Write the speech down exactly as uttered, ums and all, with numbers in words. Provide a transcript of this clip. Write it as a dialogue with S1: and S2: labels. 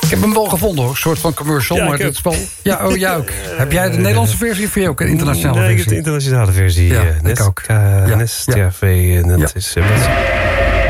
S1: Ik heb hem wel gevonden hoor, een soort van commercial.
S2: Ja,
S1: maar
S2: ik
S1: dit is wel... Ja, oh, jij ook. Heb jij de Nederlandse versie of vind je ook een internationale
S2: nee,
S1: versie?
S2: ik heb de internationale versie.
S1: Ja,
S2: uh,
S1: ik ook.
S2: Nesca,
S1: Ja.
S2: Nescafé. En dat
S1: Ja.
S2: is... Uh,